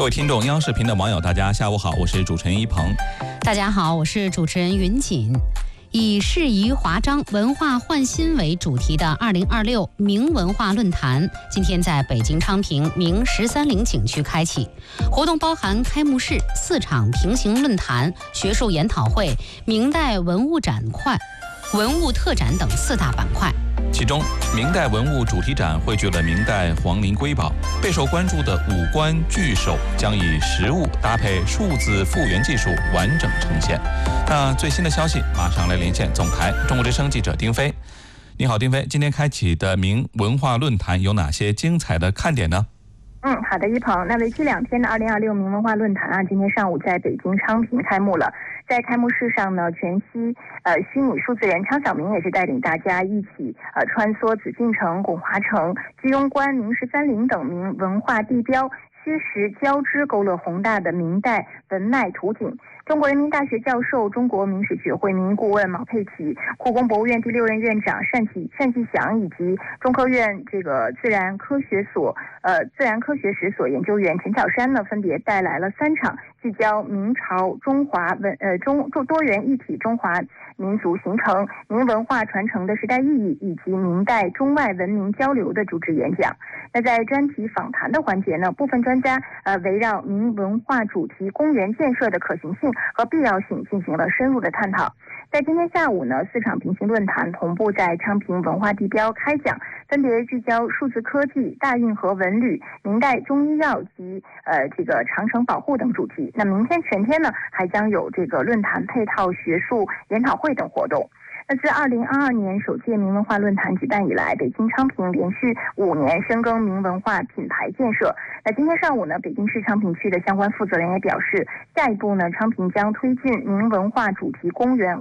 各位听众，央视频的网友，大家下午好，我是主持人一鹏。 大家好，我是主持人云锦。以适宜华章、文化焕新为主题的2026明文化论坛，今天在北京昌平明13陵景区开启。活动包含开幕式、4场平行论坛、学术研讨会、明代文物特展等4大板块。 其中，明代文物主题展汇聚了明代皇陵瑰宝，备受关注的五官巨手将以实物搭配数字复原技术完整呈现。那最新的消息，马上来连线总台中国之声记者丁飞。你好，丁飞，今天开启的明文化论坛有哪些精彩的看点呢？ 好的，一鹏。那为期2天的2026明文化论坛今天上午在北京昌平开幕了。在开幕式上呢，全息虚拟数字人昌晓明也是带领大家一起穿梭紫禁城、拱华城、居庸关、明13陵等明文化地标，虚实交织，勾勒宏大的明代文脉图景。中国人民大学教授、中国明史学会名誉顾问毛佩奇、故宫博物院第6任院长单霁翔以及中科院自然科学史所研究员陈巧珊呢，分别带来了3场聚焦明朝中华多元一体中华民族形成、明文化传承的时代意义以及明代中外文明交流的主旨演讲。那在专题访谈的环节呢，部分专家围绕明文化主题公园建设的可行性和必要性进行了深入的探讨。在今天下午呢，4场平行论坛同步在昌平文化地标开讲，分别聚焦数字科技、大运河文旅、明代中医药及长城保护等主题。那明天全天呢，还将有论坛配套学术研讨会等活动。那自2022年首届明文化论坛举办以来，北京昌平连续5年深耕明文化品牌建设。那今天上午呢，北京市昌平区的相关负责人也表示，下一步呢，昌平将推进明文化主题公园